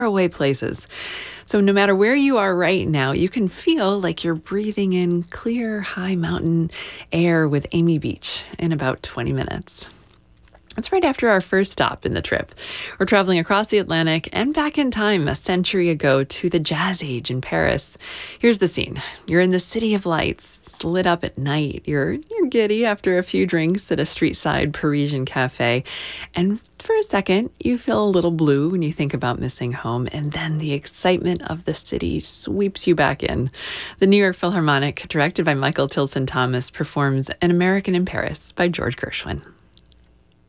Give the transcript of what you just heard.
away places. So no matter where you are right now, you can feel like you're breathing in clear, high mountain air with Amy Beach in about 20 minutes. That's right after our first stop in the trip. We're traveling across the Atlantic and back in time a century ago to the Jazz Age in Paris. Here's the scene. You're in the City of Lights. It's lit up at night. You're giddy after a few drinks at a street-side Parisian cafe. And for a second, you feel a little blue when you think about missing home. And then the excitement of the city sweeps you back in. The New York Philharmonic, directed by Michael Tilson Thomas, performs An American in Paris by George Gershwin.